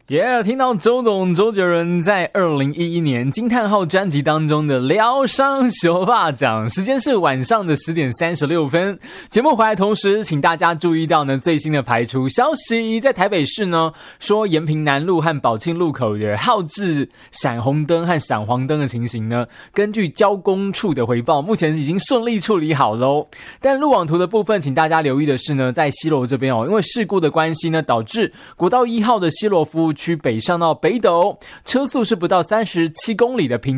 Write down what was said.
听到周董周杰伦在2011年惊叹号专辑当中的疗伤小霸掌，时间是晚上的10点36分。节目回来同时，请大家注意到呢最新的排除消息，在台北市呢说延平南路和宝庆路口的号志闪红灯和闪黄灯的情形呢，根据交工处的回报，目前已经顺利处理好咯。但路网图的部分，请大家留意的是呢，在西螺这边因为事故的关系呢，导致国道1号的西螺服务区北上到北斗，车速是不到37公里的平